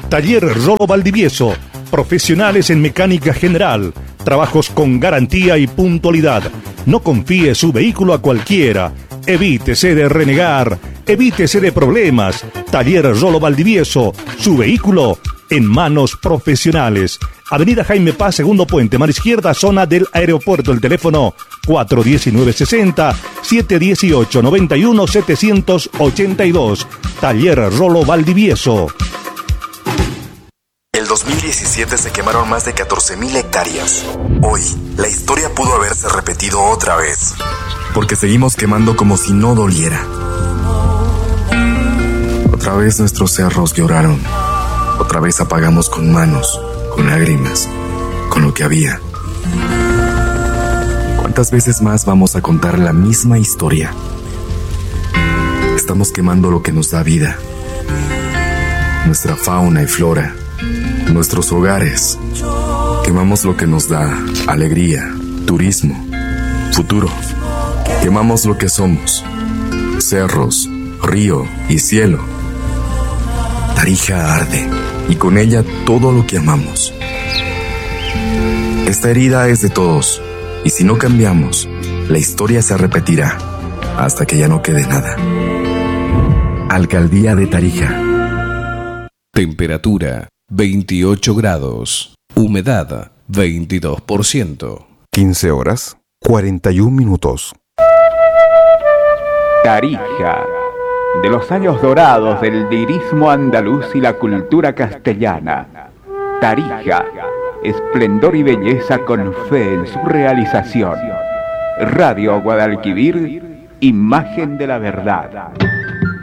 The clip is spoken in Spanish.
Taller Rolo Valdivieso, profesionales en mecánica general, trabajos con garantía y puntualidad. No confíe su vehículo a cualquiera. Evítese de renegar, evítese de problemas. Taller Rolo Valdivieso, su vehículo en manos profesionales. Avenida Jaime Paz, segundo puente, mar izquierda, zona del aeropuerto. El teléfono 419-60 718-91 782. Taller Rolo Valdivieso. El 2017 se quemaron más de 14,000 hectáreas. Hoy, la historia pudo haberse repetido otra vez. Porque seguimos quemando como si no doliera. Otra vez nuestros cerros lloraron. Otra vez apagamos con manos, con lágrimas, con lo que había. ¿Cuántas veces más vamos a contar la misma historia? Estamos quemando lo que nos da vida. Nuestra fauna y flora. Nuestros hogares. Quemamos lo que nos da alegría, turismo, futuro. Quemamos lo que somos. Cerros, río y cielo. Tarija arde, y con ella todo lo que amamos. Esta herida es de todos, y si no cambiamos, la historia se repetirá hasta que ya no quede nada. Alcaldía de Tarija. Temperatura 28 grados. Humedad 22%. 15 horas 41 minutos. Tarija, de los años dorados del lirismo andaluz y la cultura castellana. Tarija, esplendor y belleza con fe en su realización. Radio Guadalquivir, imagen de la verdad.